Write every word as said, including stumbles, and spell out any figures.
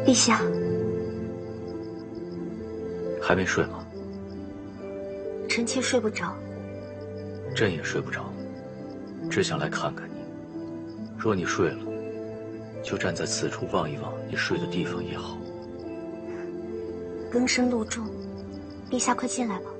陛下， 还没睡吗？ 臣妾睡不着。 朕也睡不着，只想来看看你。若你睡了，就站在此处望一望你睡的地方也好。 更深露重，陛下快进来吧。